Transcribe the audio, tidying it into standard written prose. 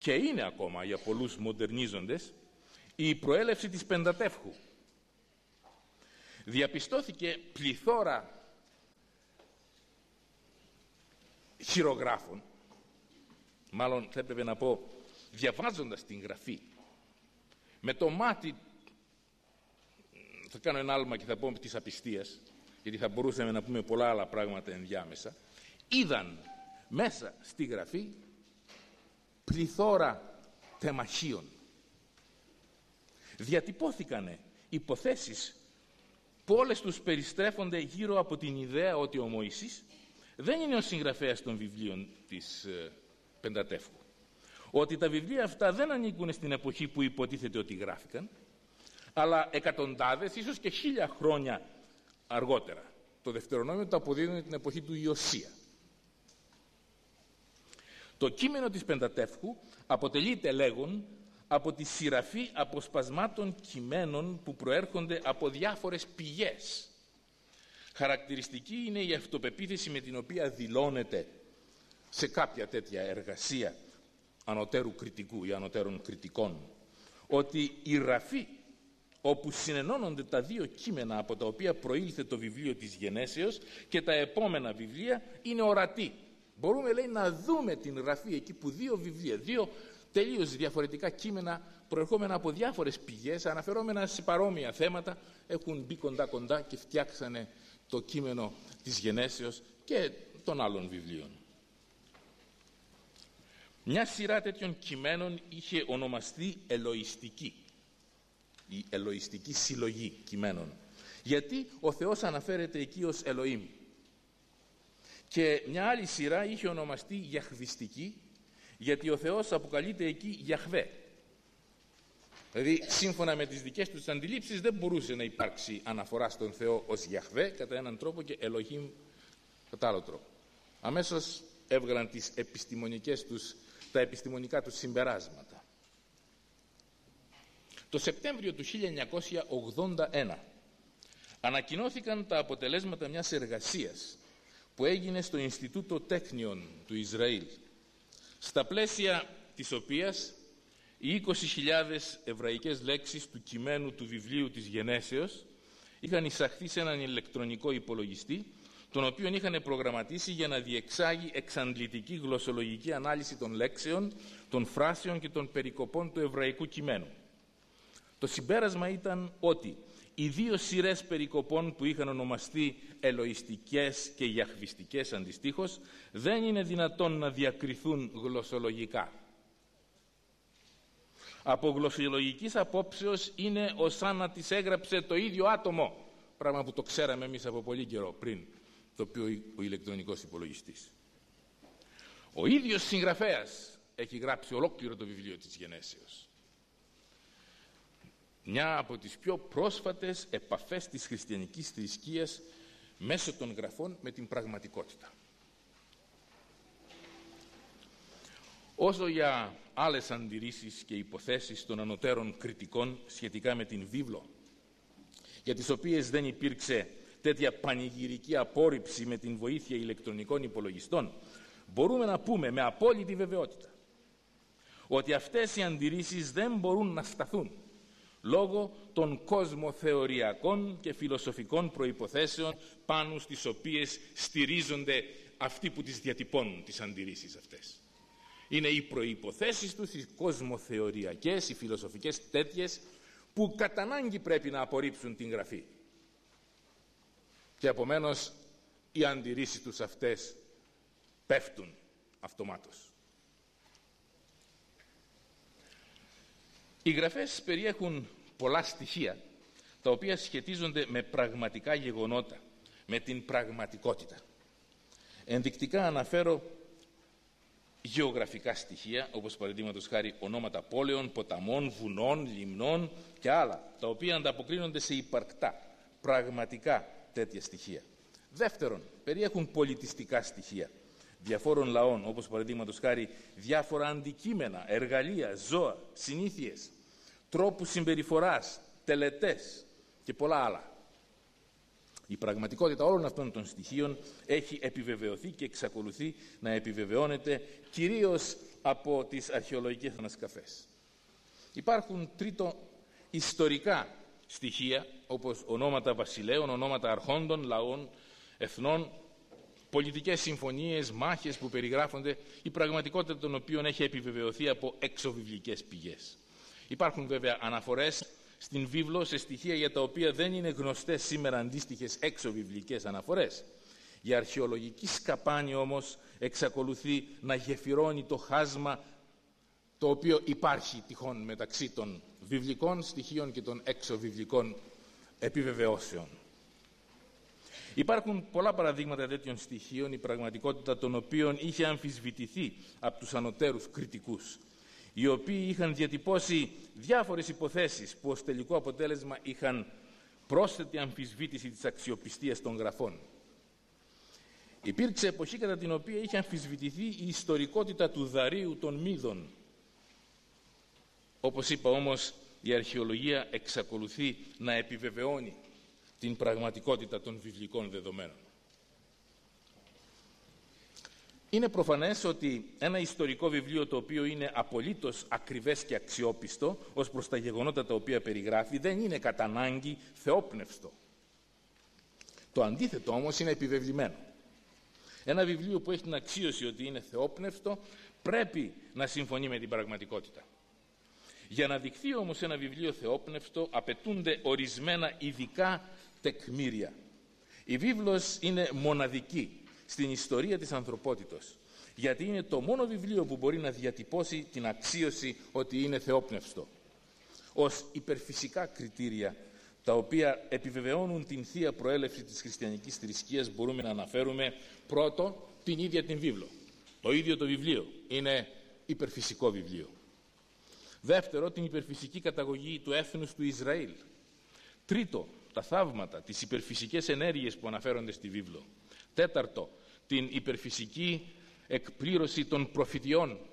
και είναι ακόμα για πολλούς μοντερνίζοντες η προέλευση της Πεντατεύχου. Διαπιστώθηκε πληθώρα χειρογράφων, μάλλον θα έπρεπε να πω διαβάζοντας την γραφή με το μάτι, θα κάνω ένα άλμα και θα πω της απιστίας, γιατί θα μπορούσαμε να πούμε πολλά άλλα πράγματα ενδιάμεσα, είδαν μέσα στη γραφή πληθώρα τεμαχίων. Διατυπώθηκαν υποθέσεις που όλες τους περιστρέφονται γύρω από την ιδέα ότι ο Μωυσής δεν είναι ο συγγραφέας των βιβλίων της Πεντατεύχου, ότι τα βιβλία αυτά δεν ανήκουν στην εποχή που υποτίθεται ότι γράφηκαν, αλλά εκατοντάδες, ίσως και 1000 χρόνια αργότερα. Το Δευτερονόμιο το αποδίδουν την εποχή του Ιωσία. Το κείμενο της Πεντατεύχου αποτελείται, λέγον, από τη σειραφή αποσπασμάτων κειμένων που προέρχονται από διάφορες πηγές. Χαρακτηριστική είναι η αυτοπεποίθηση με την οποία δηλώνεται σε κάποια τέτοια εργασία ανωτέρου κριτικού ή ανωτέρων κριτικών ότι η γραφή όπου συνενώνονται τα δύο κείμενα από τα οποία προήλθε το βιβλίο της Γενέσεως και τα επόμενα βιβλία είναι ορατή. Μπορούμε, λέει, να δούμε την γραφή εκεί που δύο βιβλία, δύο τελείως διαφορετικά κείμενα προερχόμενα από διάφορες πηγές, αναφερόμενα σε παρόμοια θέματα, έχουν μπει κοντά και φτιάξανε το κείμενο της Γενέσεως και των άλλων βιβλίων. Μια σειρά τέτοιων κειμένων είχε ονομαστεί ελοϊστική, η ελοϊστική συλλογή κειμένων, γιατί ο Θεός αναφέρεται εκεί ως Ελοήμ. Και μια άλλη σειρά είχε ονομαστεί Γιαχβιστική, γιατί ο Θεός αποκαλείται εκεί Γιαχβέ. Δηλαδή, σύμφωνα με τις δικές τους αντιλήψεις, δεν μπορούσε να υπάρξει αναφορά στον Θεό ως Γιαχβέ κατά έναν τρόπο και Ελοχήμ κατά άλλο τρόπο. Αμέσως έβγαλαν τα επιστημονικά τους συμπεράσματα. Το Σεπτέμβριο του 1981 ανακοινώθηκαν τα αποτελέσματα μιας εργασίας που έγινε στο Ινστιτούτο Τέκνιον του Ισραήλ, στα πλαίσια της οποίας οι 20.000 εβραϊκές λέξεις του κειμένου του βιβλίου της Γενέσεως είχαν εισαχθεί σε έναν ηλεκτρονικό υπολογιστή, τον οποίο είχαν προγραμματίσει για να διεξάγει εξαντλητική γλωσσολογική ανάλυση των λέξεων, των φράσεων και των περικοπών του εβραϊκού κειμένου. Το συμπέρασμα ήταν ότι οι δύο σειρές περικοπών που είχαν ονομαστεί ελοϊστικές και γιαχβιστικές αντιστοίχως δεν είναι δυνατόν να διακριθούν γλωσσολογικά. Από γλωσσολογικής απόψεως είναι ως αν να τις έγραψε το ίδιο άτομο, πράγμα που το ξέραμε εμείς από πολύ καιρό πριν το πει ο ηλεκτρονικός υπολογιστής. Ο ίδιος συγγραφέας έχει γράψει ολόκληρο το βιβλίο της Γενέσεως. Μια από τις πιο πρόσφατες επαφές της χριστιανικής θρησκείας μέσω των γραφών με την πραγματικότητα. Όσο για άλλες αντιρρήσεις και υποθέσεις των ανωτέρων κριτικών σχετικά με την βίβλο, για τις οποίες δεν υπήρξε τέτοια πανηγυρική απόρριψη με την βοήθεια ηλεκτρονικών υπολογιστών, μπορούμε να πούμε με απόλυτη βεβαιότητα ότι αυτές οι αντιρρήσεις δεν μπορούν να σταθούν λόγω των κοσμοθεωριακών και φιλοσοφικών προϋποθέσεων πάνω στις οποίες στηρίζονται αυτοί που τις διατυπώνουν τις αντιρρήσεις αυτές. Είναι οι προϋποθέσεις τους, οι κοσμοθεωριακές, οι φιλοσοφικές τέτοιες, που κατά ανάγκη πρέπει να απορρίψουν την γραφή. Και επομένως οι αντιρρήσεις τους αυτές πέφτουν αυτομάτως. Οι γραφές περιέχουν πολλά στοιχεία τα οποία σχετίζονται με πραγματικά γεγονότα, με την πραγματικότητα. Ενδεικτικά αναφέρω γεωγραφικά στοιχεία, όπως παραδείγματος χάρη ονόματα πόλεων, ποταμών, βουνών, λιμνών και άλλα, τα οποία ανταποκρίνονται σε υπαρκτά, πραγματικά τέτοια στοιχεία. Δεύτερον, περιέχουν πολιτιστικά στοιχεία διαφόρων λαών, όπως παραδείγματος χάρη διάφορα αντικείμενα, εργαλεία, ζώα, συνήθειες, τρόπους συμπεριφοράς, τελετές και πολλά άλλα. Η πραγματικότητα όλων αυτών των στοιχείων έχει επιβεβαιωθεί και εξακολουθεί να επιβεβαιώνεται κυρίως από τις αρχαιολογικές ανασκαφές. Υπάρχουν τρίτο ιστορικά στοιχεία, όπως ονόματα βασιλέων, ονόματα αρχόντων, λαών, εθνών, πολιτικές συμφωνίες, μάχες που περιγράφονται, η πραγματικότητα των οποίων έχει επιβεβαιωθεί από εξωβιβλικές πηγές. Υπάρχουν βέβαια αναφορές στην βίβλο σε στοιχεία για τα οποία δεν είναι γνωστές σήμερα αντίστοιχες εξωβιβλικές αναφορές. Η αρχαιολογική σκαπάνη όμως εξακολουθεί να γεφυρώνει το χάσμα το οποίο υπάρχει τυχόν μεταξύ των βιβλικών στοιχείων και των εξωβιβλικών επιβεβαιώσεων. Υπάρχουν πολλά παραδείγματα τέτοιων στοιχείων, η πραγματικότητα των οποίων είχε αμφισβητηθεί από τους ανωτέρους κριτικούς, οι οποίοι είχαν διατυπώσει διάφορες υποθέσεις που ως τελικό αποτέλεσμα είχαν πρόσθετη αμφισβήτηση της αξιοπιστίας των γραφών. Υπήρξε εποχή κατά την οποία είχε αμφισβητηθεί η ιστορικότητα του Δαρίου των Μίδων. Όπως είπα όμως, η αρχαιολογία εξακολουθεί να επιβεβαιώνει την πραγματικότητα των βιβλικών δεδομένων. Είναι προφανές ότι ένα ιστορικό βιβλίο το οποίο είναι απολύτως ακριβές και αξιόπιστο ως προς τα γεγονότα τα οποία περιγράφει δεν είναι κατά ανάγκη θεόπνευστο. Το αντίθετο όμως είναι επιβεβλημένο. Ένα βιβλίο που έχει την αξίωση ότι είναι θεόπνευστο πρέπει να συμφωνεί με την πραγματικότητα. Για να δειχθεί όμως ένα βιβλίο θεόπνευστο απαιτούνται ορισμένα ειδικά τεκμήρια. Η βίβλος είναι μοναδική στην ιστορία της ανθρωπότητος, γιατί είναι το μόνο βιβλίο που μπορεί να διατυπώσει την αξίωση ότι είναι θεόπνευστο. Ως υπερφυσικά κριτήρια, τα οποία επιβεβαιώνουν την θεία προέλευση της χριστιανικής θρησκείας, μπορούμε να αναφέρουμε πρώτο την ίδια την βίβλο. Το ίδιο το βιβλίο είναι υπερφυσικό βιβλίο. Δεύτερο, την υπερφυσική καταγωγή του έθνους του Ισραήλ. Τρίτο, τα θαύματα, τις υπερφυσικές ενέργειες που αναφέρονται στη βίβλο. Τέταρτο, την υπερφυσική εκπλήρωση των προφητιών